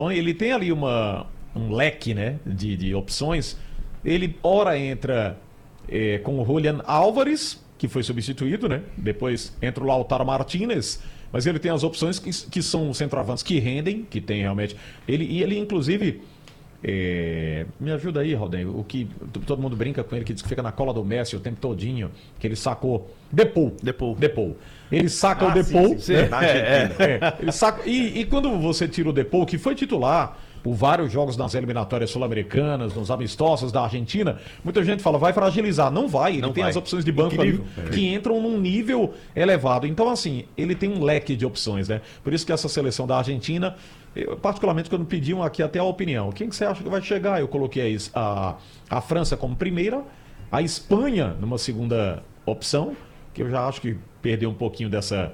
ele tem ali um leque, né, de opções. Ele ora entra com o Julián Álvares, que foi substituído, né? Depois entra o Lautaro Martínez, mas ele tem as opções que são centroavantes que rendem, que tem realmente. Ele inclusive. Me ajuda aí, Rodem. O que todo mundo brinca com ele, que diz que fica na cola do Messi o tempo todinho, que ele sacou. Depou. Ele saca o Depou. Sim. Né? Ele saca, e quando você tira o Depou, que foi titular por vários jogos nas eliminatórias sul-americanas, nos amistosos da Argentina, muita gente fala, vai fragilizar. Não vai, ele tem as opções de banco ali que entram num nível elevado. Então, assim, ele tem um leque de opções, né? Por isso que essa seleção da Argentina, eu, particularmente quando pediam aqui até a opinião, quem que você acha que vai chegar? Eu coloquei a França como primeira, a Espanha numa segunda opção, que eu já acho que perdeu um pouquinho dessa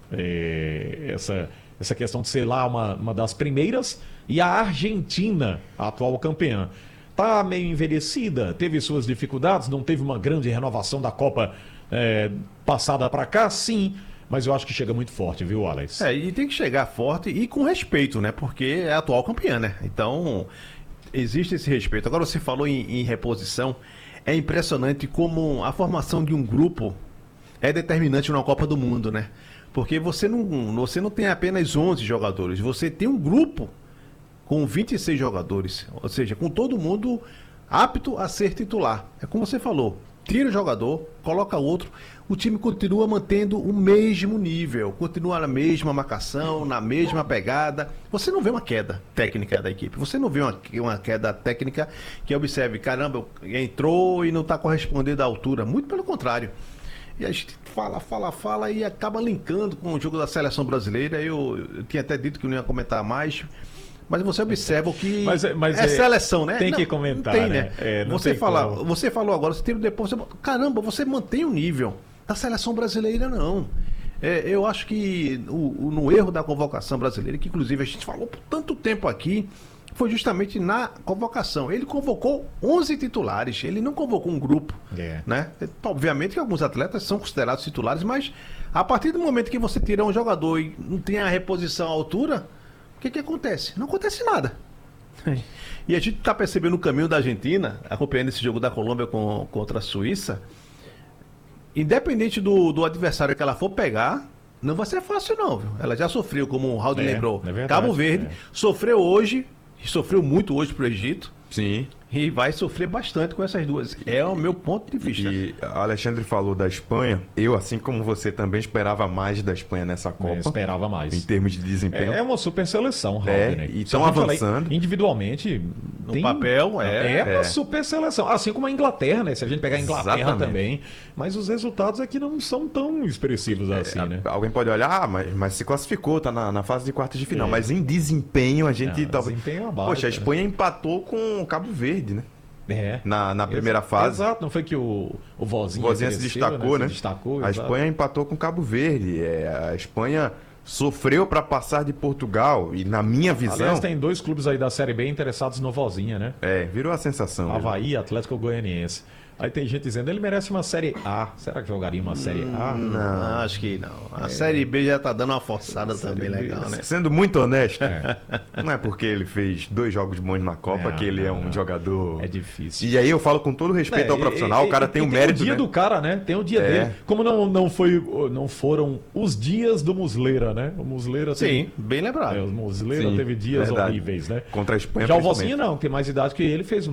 essa questão de ser lá uma das primeiras, e a Argentina, a atual campeã. Tá meio envelhecida, teve suas dificuldades, não teve uma grande renovação da Copa passada para cá, sim, mas eu acho que chega muito forte, viu, Alex? E tem que chegar forte e com respeito, né? Porque é a atual campeã, né? Então, existe esse respeito. Agora, você falou em reposição, é impressionante como a formação de um grupo é determinante na Copa do Mundo, né? Porque você não tem apenas 11 jogadores, você tem um grupo com 26 jogadores, ou seja, com todo mundo apto a ser titular. É como você falou, tira o jogador, coloca outro, o time continua mantendo o mesmo nível, continua na mesma marcação, na mesma pegada. Você não vê uma queda técnica da equipe, você não vê uma queda técnica que observe, caramba, entrou e não está correspondendo à altura, muito pelo contrário. E a gente fala e acaba linkando com o jogo da seleção brasileira. Eu tinha até dito que não ia comentar mais, mas você observa o que mas seleção, né? Tem que comentar, não tem, né? Você falou agora, você teve depois, caramba, você mantém o nível da seleção brasileira, não. Eu acho que no erro da convocação brasileira, que inclusive a gente falou por tanto tempo aqui, foi justamente na convocação. Ele convocou 11 titulares, ele não convocou um grupo, né? Obviamente que alguns atletas são considerados titulares, mas a partir do momento que você tira um jogador e não tem a reposição à altura, o que acontece? Não acontece nada. E a gente está percebendo o caminho da Argentina, acompanhando esse jogo da Colômbia contra a Suíça, independente do adversário que ela for pegar, não vai ser fácil não, viu? Ela já sofreu, como o Raul lembrou, Cabo Verde, sofreu hoje, sofreu muito hoje pro Egito. Sim. E vai sofrer bastante com essas duas. É o meu ponto de vista. E Alexandre falou da Espanha. Eu, assim como você, também esperava mais da Espanha nessa Copa. Esperava mais. Em termos de desempenho. É uma super seleção, Raul, né? E estão avançando. Individualmente, no papel, uma super seleção. Assim como a Inglaterra, né? Se a gente pegar a Inglaterra também. Mas os resultados aqui não são tão expressivos assim, né? Alguém pode olhar, mas se classificou, tá na fase de quartas de final. Mas em desempenho, a gente... Desempenho abaixo. Poxa, a Espanha empatou com o Cabo Verde, né? Na primeira fase. Exato, não foi que o Vozinha se destacou, né? A Espanha empatou com o Cabo Verde. A Espanha sofreu para passar de Portugal e, na minha visão... Aliás, tem 2 clubes aí da Série B interessados no Vozinha, né? Virou a sensação. Avaí e Atlético Goianiense. Aí tem gente dizendo, ele merece uma Série A. Será que jogaria uma Série A? Não, acho que não. A Série B já tá dando uma forçada também legal, né? Sendo muito honesto, não é porque ele fez 2 jogos bons na Copa que ele é um jogador... É difícil. E aí eu falo com todo respeito ao profissional, o cara tem o mérito, tem o dia do cara, né? Tem o dia dele. Como não foram os dias do Musleira, né? O Musleira Sim, bem lembrado. O Musleira teve dias horríveis, né? Contra a Espanha, já o Vozinha não, tem mais idade que ele, fez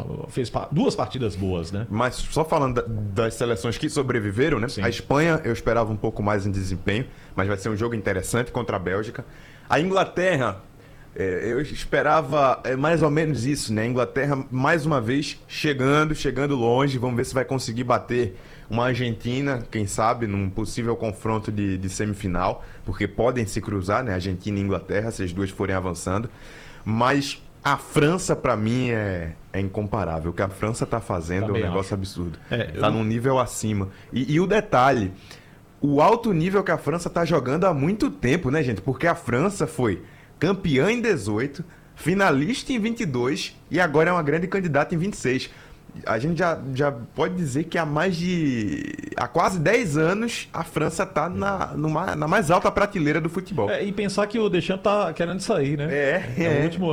2 partidas boas, né? Mas só falando das seleções que sobreviveram, né? Sim. A Espanha eu esperava um pouco mais em desempenho, mas vai ser um jogo interessante contra a Bélgica. A Inglaterra, eu esperava mais ou menos isso, né? A Inglaterra, mais uma vez, chegando longe. Vamos ver se vai conseguir bater uma Argentina, quem sabe, num possível confronto de semifinal, porque podem se cruzar, né? Argentina e Inglaterra, se as duas forem avançando. Mas a França, para mim, é incomparável. O que a França tá fazendo também é um negócio acho. absurdo. Tá num nível acima. E o detalhe, o alto nível que a França tá jogando há muito tempo, né, gente? Porque a França foi campeã em 18, finalista em 22 e agora é uma grande candidata em 26. a gente já pode dizer que há quase 10 anos a França tá na mais alta prateleira do futebol. E pensar que o Deschamps tá querendo sair, né? É o último